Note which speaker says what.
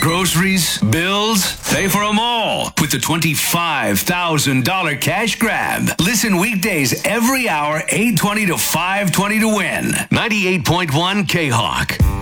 Speaker 1: groceries, bills, pay for them all with the $25,000 cash grab. Listen weekdays every hour, 8:20 to 5:20 to win. 98.1 K-Hawk.